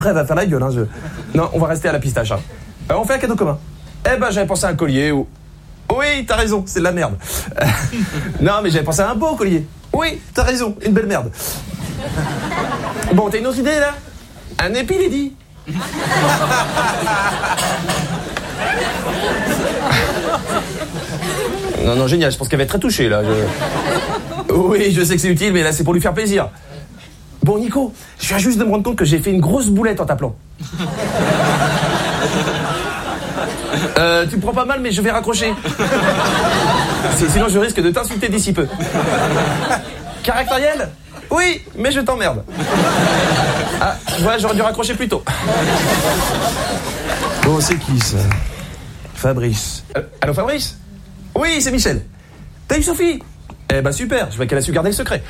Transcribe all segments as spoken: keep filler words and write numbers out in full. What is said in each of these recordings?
Elle va faire la gueule, hein. Je... Non, on va rester à la pistache. Hein. Euh, on fait un cadeau commun. Eh ben, j'avais pensé à un collier ou... Oui, t'as raison, c'est de la merde. Euh, non, mais j'avais pensé à un beau collier. Oui, t'as raison, une belle merde. Bon, t'as une autre idée, là? Un épilady. Non, non, génial, je pense qu'elle va être très touchée, là. Je... Oui, je sais que c'est utile, mais là, c'est pour lui faire plaisir. Bon, Nico, je viens juste de me rendre compte que j'ai fait une grosse boulette en t'appelant. Euh, tu me prends pas mal, mais je vais raccrocher. Sinon, je risque de t'insulter d'ici peu. Caractériel? Oui, mais je t'emmerde. Ah, ouais, j'aurais dû raccrocher plus tôt. Bon, c'est qui, ça? Fabrice. Euh, allô, Fabrice? Oui, c'est Michel. T'as eu Sophie? Eh ben, super, je vois qu'elle a su garder le secret.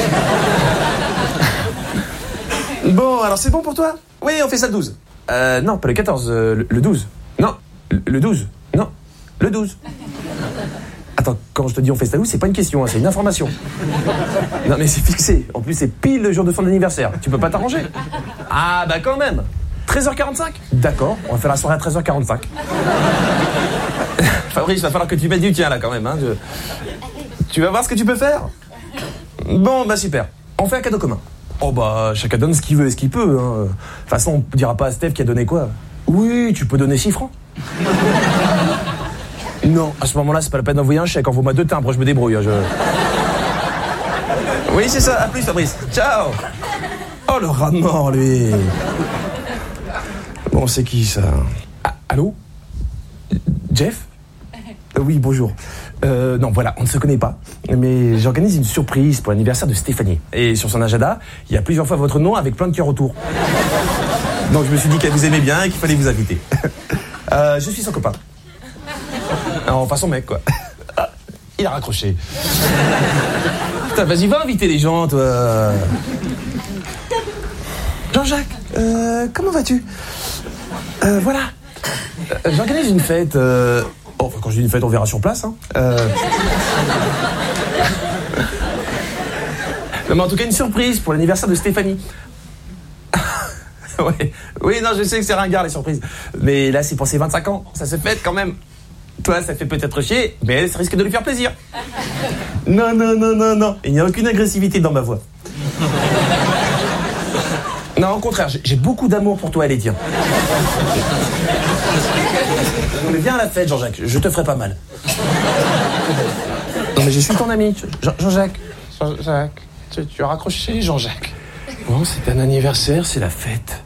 Bon, alors c'est bon pour toi? Oui, on fait ça le douze. Euh, non, pas le quatorze, euh, le, le douze. Non, le, le douze. Non, le douze. Attends, quand je te dis on fait ça où, c'est pas une question, hein, c'est une information. Non mais c'est fixé. En plus c'est pile le jour de son anniversaire. Tu peux pas t'arranger? Ah bah quand même. treize heures quarante-cinq? D'accord, on va faire la soirée à treize heures quarante-cinq. Fabrice, il va falloir que tu mettes du tien là quand même. Hein. Je... Tu vas voir ce que tu peux faire? Bon bah super. On fait un cadeau commun. Oh bah chacun donne ce qu'il veut et ce qu'il peut. Hein. De toute façon, on dira pas à Steph qui a donné quoi. Oui, tu peux donner six francs. Non, à ce moment-là, c'est pas la peine d'envoyer un chèque. Envoie-moi deux timbres, je me débrouille. Hein, je... Oui, c'est ça. À plus, Fabrice. Ciao. Oh, le rat de mort, lui. Bon, c'est qui, ça? Ah, allô? Jeff? euh, Oui, bonjour. Euh, non, voilà, on ne se connaît pas. Mais j'organise une surprise pour l'anniversaire de Stéphanie. Et sur son agenda, il y a plusieurs fois votre nom avec plein de cœurs autour. Donc, je me suis dit qu'elle vous aimait bien et qu'il fallait vous inviter. euh, je suis son copain. Enfin, son mec, quoi. Ah, il a raccroché. Putain, vas-y, va inviter les gens, toi. Jean-Jacques, euh, comment vas-tu? euh, Voilà. Euh, J'organise une fête. Euh... Oh, enfin, quand je dis une fête, on verra sur place. Hein. Euh... non, mais en tout cas, une surprise pour l'anniversaire de Stéphanie. Ouais. Oui, non, je sais que c'est ringard, les surprises. Mais là, c'est pour ses vingt-cinq ans. Ça se fête quand même. Toi, ça fait peut-être chier, mais ça risque de lui faire plaisir. Non, non, non, non, non. Il n'y a aucune agressivité dans ma voix. Non, au contraire, j'ai beaucoup d'amour pour toi et les tiens. Non, mais viens à la fête, Jean-Jacques, je te ferai pas mal. Non, mais je suis ton ami. Jean- Jean-Jacques, Jean-Jacques, tu, tu as raccroché, Jean-Jacques. Bon, c'est un anniversaire, c'est la fête.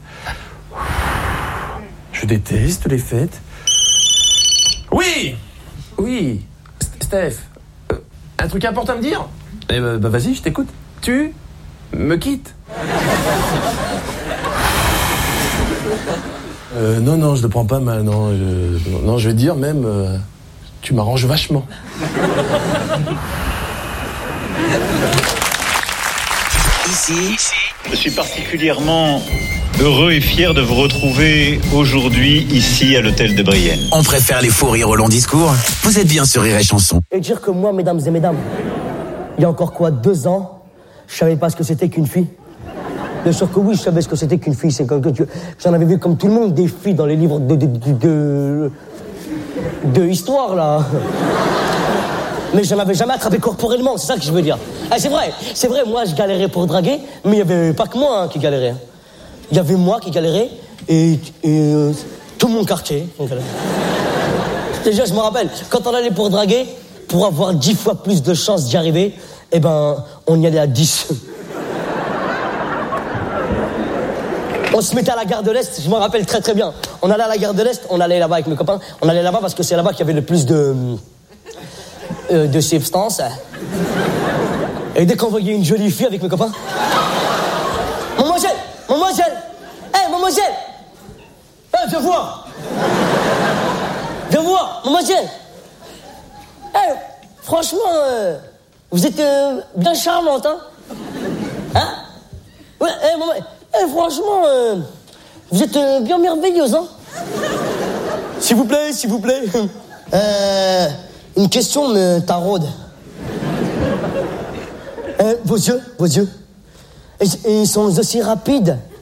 Je déteste les fêtes. Oui! Oui! Steph, euh, un truc important à me dire? Eh ben, bah, vas-y, je t'écoute. Tu me quittes? euh, Non, non, je le prends pas mal, non. Je, non, je vais dire même, euh, tu m'arranges vachement. Ici, je suis particulièrement heureux et fier de vous retrouver aujourd'hui ici à l'hôtel de Brienne. On préfère les faux rires au long discours. Vous êtes bien sur Rire et Chanson. Et dire que moi, mesdames et mesdames, il y a encore quoi, deux ans, je savais pas ce que c'était qu'une fille. Bien sûr que oui, je savais ce que c'était qu'une fille. C'est que tu... J'en avais vu comme tout le monde des filles dans les livres de de de, de, de histoire là. Mais je n'avais jamais attrapé corporellement, c'est ça que je veux dire. Ah, c'est vrai, c'est vrai, moi je galérais pour draguer, mais il n'y avait pas que moi hein, qui galérais. Il y avait moi qui galérais et, et euh, tout mon quartier. Déjà, je me rappelle, quand on allait pour draguer, pour avoir dix fois plus de chances d'y arriver, eh ben, on y allait à dix. On se mettait à la gare de l'Est, je me rappelle très très bien. On allait à la gare de l'Est, on allait là-bas avec mes copains, on allait là-bas parce que c'est là-bas qu'il y avait le plus de... Euh, de substances. Et dès qu'on voyait une jolie fille avec mes copains... Mademoiselle! Mademoiselle! Hé, hey, mademoiselle! Hé, hey, viens voir! Viens voir, mademoiselle! Hé, hey, franchement, euh, vous êtes euh, bien charmante, hein? Hein? Ouais, hé, hey, maman, hey, franchement, euh, vous êtes euh, bien merveilleuse, hein? S'il vous plaît, s'il vous plaît. Euh... Une question me taraude. Euh, vos yeux, vos yeux, ils sont aussi rapides